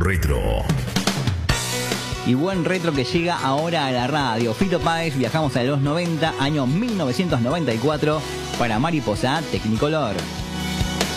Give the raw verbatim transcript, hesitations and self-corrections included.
retro. Y buen retro que llega ahora a la radio. Fito Páez, viajamos a los noventa, año mil novecientos noventa y cuatro, para Mariposa Technicolor.